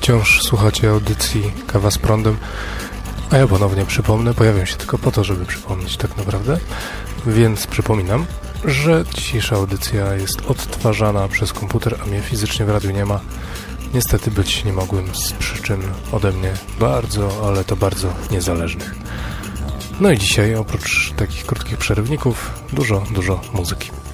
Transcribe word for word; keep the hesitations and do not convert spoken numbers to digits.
Wciąż słuchacie audycji Kawa z prądem, a ja ponownie przypomnę, pojawiam się tylko po to, żeby przypomnieć tak naprawdę, więc przypominam, że dzisiejsza audycja jest odtwarzana przez komputer, a mnie fizycznie w radiu nie ma. Niestety być nie mogłem z przyczyn ode mnie bardzo, ale to bardzo niezależnych. No i dzisiaj oprócz takich krótkich przerywników dużo, dużo muzyki.